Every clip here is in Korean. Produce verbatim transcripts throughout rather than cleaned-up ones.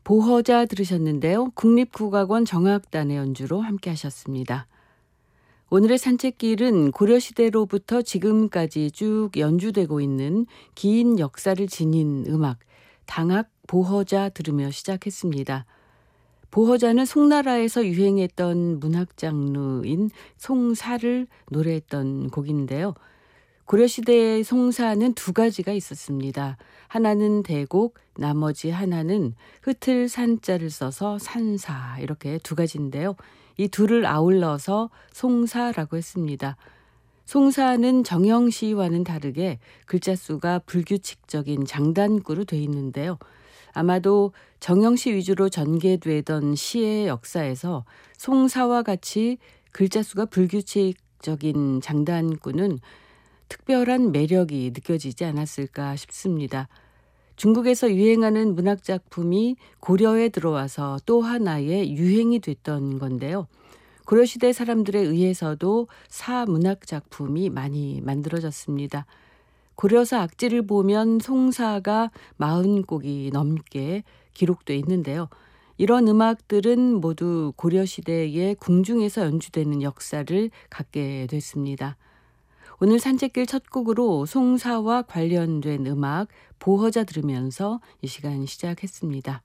보허자 들으셨는데요. 국립국악원 정악단의 연주로 함께 하셨습니다. 오늘의 산책길은 고려시대로부터 지금까지 쭉 연주되고 있는 긴 역사를 지닌 음악, 당악 보허자 들으며 시작했습니다. 보허자는 송나라에서 유행했던 문학 장르인 송사를 노래했던 곡인데요. 고려시대의 송사는 두 가지가 있었습니다. 하나는 대곡, 나머지 하나는 흩을 산자를 써서 산사, 이렇게 두 가지인데요. 이 둘을 아울러서 송사라고 했습니다. 송사는 정형시와는 다르게 글자 수가 불규칙적인 장단구로 돼 있는데요. 아마도 정형시 위주로 전개되던 시의 역사에서 송사와 같이 글자 수가 불규칙적인 장단구는 특별한 매력이 느껴지지 않았을까 싶습니다. 중국에서 유행하는 문학작품이 고려에 들어와서 또 하나의 유행이 됐던 건데요. 고려시대 사람들에 의해서도 사문학작품이 많이 만들어졌습니다. 고려사 악지를 보면 송사가 사십 곡이 넘게 기록돼 있는데요. 이런 음악들은 모두 고려시대의 궁중에서 연주되는 역사를 갖게 됐습니다. 오늘 산책길 첫 곡으로 송사와 관련된 음악 보허자 들으면서 이 시간 시작했습니다.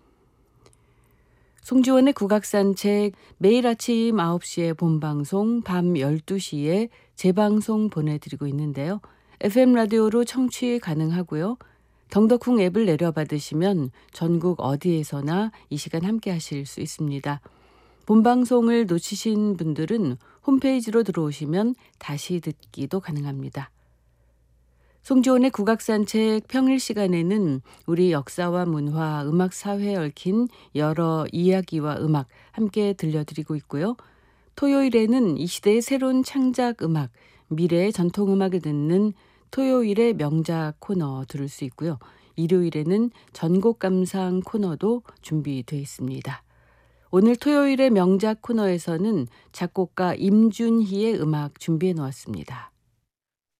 송지원의 국악산책, 매일 아침 아홉 시에 본방송, 밤 열두 시에 재방송 보내드리고 있는데요. 에프엠 라디오로 청취 가능하고요. 덩덕쿵 앱을 내려받으시면 전국 어디에서나 이 시간 함께 하실 수 있습니다. 본방송을 놓치신 분들은 홈페이지로 들어오시면 다시 듣기도 가능합니다. 송지원의 국악산책 평일 시간에는 우리 역사와 문화, 음악, 사회에 얽힌 여러 이야기와 음악 함께 들려드리고 있고요. 토요일에는 이 시대의 새로운 창작 음악, 미래의 전통음악을 듣는 토요일의 명작 코너 들을 수 있고요. 일요일에는 전곡 감상 코너도 준비되어 있습니다. 오늘 토요일의 명작 코너에서는 작곡가 임준희의 음악 준비해 놓았습니다.